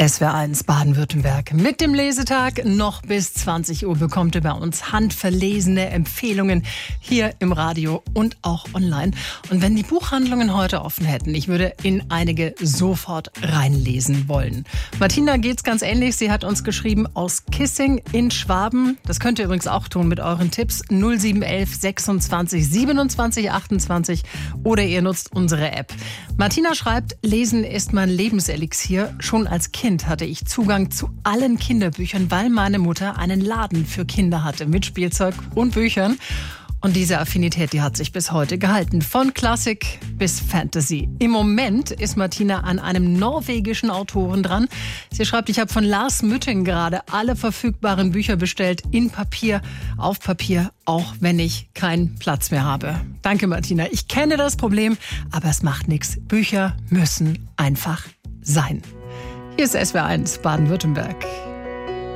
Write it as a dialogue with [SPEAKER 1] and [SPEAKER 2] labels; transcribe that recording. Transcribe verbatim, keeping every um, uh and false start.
[SPEAKER 1] S W R eins Baden-Württemberg. Mit dem Lesetag noch bis zwanzig Uhr bekommt ihr bei uns handverlesene Empfehlungen hier im Radio und auch online. Und wenn die Buchhandlungen heute offen hätten, ich würde in einige sofort reinlesen wollen. Martina geht's ganz ähnlich. Sie hat uns geschrieben aus Kissing in Schwaben. Das könnt ihr übrigens auch tun mit euren Tipps. null sieben elf sechsundzwanzig siebenundzwanzig achtundzwanzig oder ihr nutzt unsere App. Martina schreibt, Lesen ist mein Lebenselixier. Schon als Kind hatte ich Zugang zu allen Kinderbüchern, weil meine Mutter einen Laden für Kinder hatte mit Spielzeug und Büchern. Und diese Affinität, die hat sich bis heute gehalten. Von Klassik bis Fantasy. Im Moment ist Martina an einem norwegischen Autoren dran. Sie schreibt, ich habe von Lars Mytting gerade alle verfügbaren Bücher bestellt. In Papier, auf Papier, auch wenn ich keinen Platz mehr habe. Danke, Martina. Ich kenne das Problem, aber es macht nichts. Bücher müssen einfach sein. Hier ist S W R eins Baden-Württemberg.